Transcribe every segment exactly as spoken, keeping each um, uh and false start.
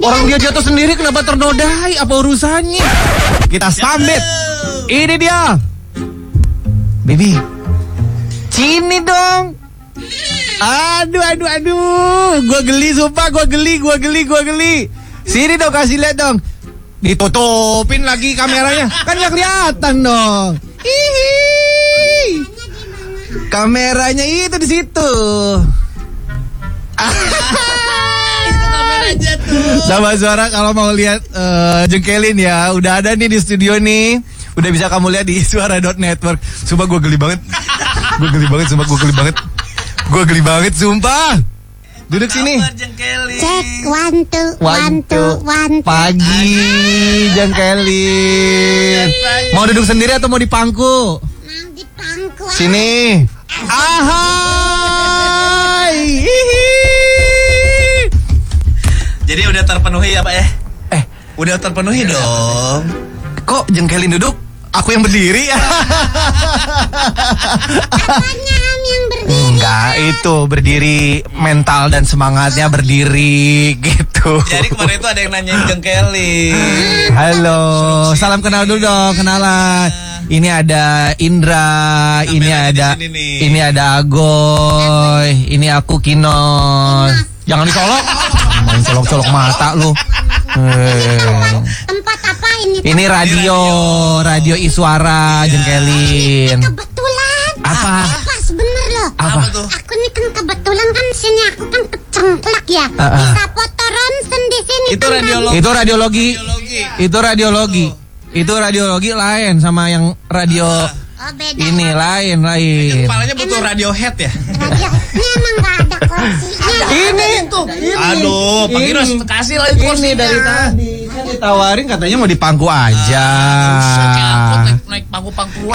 Orang dia jatuh sendiri kenapa ternodai? Apa urusannya? Kita sambit. Ini dia. Baby. Sini dong. Aduh, aduh, aduh. Gua geli, sumpah. Gua geli, gua geli, gua geli. Sini dong, kasih lihat dong. Ditutupin lagi kameranya. Kan gak kelihatan dong. Hihi. Kameranya itu di situ. Sama Suara kalau mau lihat uh, jengkelin ya, udah ada nih di studio nih. Udah bisa kamu lihat di suara dot network. Sumpah gue geli banget. Gue geli banget, sumpah gue geli banget. Gue geli banget, sumpah. Duduk sini. Cek, one two, one two, one two. Pagi, jengkelin. Mau duduk sendiri atau mau di pangku? Mau di pangku. Sini. Ahai. Jadi udah terpenuhi ya Pak ya? Eh, udah terpenuhi dong. Kok jengkelin duduk? Aku yang berdiri. Apanya Am yang berdiri? Enggak, itu berdiri mental dan semangatnya berdiri gitu. Jadi kemarin itu ada yang nanyain jengkelin. Halo, salam kenal dulu dong, kenalan. Ini ada Indra, ini ada ini ada Agoy, ini aku Kinos. Jangan dicolok. Main colok-colok mata lu. Tempat apa ini? Ini radio, radio Iswara, jengkelin. Kebetulan. Apa? Pas bener loh. Apa tuh? Aku nih kan kebetulan kan sini aku kan kecengklak ya. Uh, uh. Bisa foto ronsen di sini. Itu kan, radiologi. Itu radiologi. Radiologi. Itu radiologi. Itu radiologi lain sama yang radio Oh beda. ini ya. lain lain. Kepalanya butuh Radiohead ya? Radio. Ini emang gak ada kursinya. Ini tuh. Aduh, Pak Kinos kasih lagi Ini kursinya. dari tadi. Kan ditawarin katanya mau di pangku aja. Naik, naik pangku-pangkuan.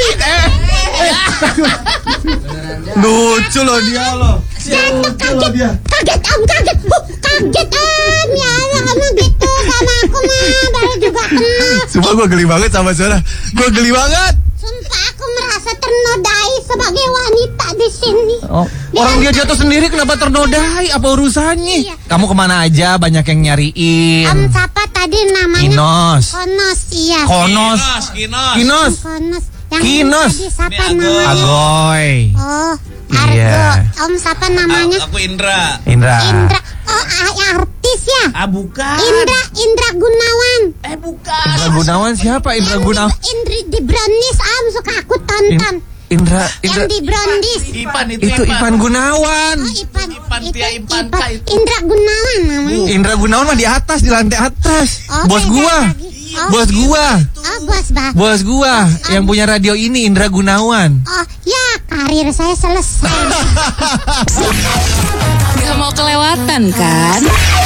Lucu loh dia loh. Jatuh kaget. Kaget Om, kaget. Uh, kaget Om. Ya Allah kamu gitu sama aku mah. Baru juga kenal. Sumpah gue geli banget sama Suara. Gue geli banget. Sumpah aku merasa ternodai sebagai wanita di sini. Oh, orang dia jatuh sendiri kenapa ternodai? Apa urusannya? Iya. Kamu kemana aja? Banyak yang nyariin. Om siapa tadi namanya? Kinos. Konos, iya. Konos. Kinos. Kinos. Konos. Yang Kinos. tadi siapa Ini Agoy. namanya? Agoy. Oh, Argo. Iya. Om siapa namanya? Aku Indra. Indra. Indra. Oh, ah, artis ya? Ah bukan. Indra, Indra Gunawan. Eh bukan. Indra Gunawan siapa? Indra Gunawan. Indri di Brownies, Om suka aku tonton. Indra, Indra. Yang di Brownies. Ipan itu, Itu Ipan Gunawan. Oh, Ipan. Ipan, Itu Tia Ipanka itu. Indra Gunawan namanya. Indra Gunawan mah di atas, di lantai atas. Oh, Bos beda gua. lagi. Oh, Bos gua. Oh, bos bah. Bos gua yang punya radio ini Indra Gunawan. Oh, ya karir saya selesai. Gak mau kelewatan kan?